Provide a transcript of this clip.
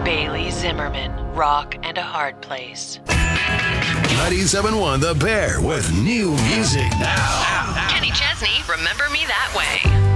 Bailey Zimmerman, Rock and a Hard Place. 97.1 The Bear with new music now. Kenny Chesney, Remember Me That Way.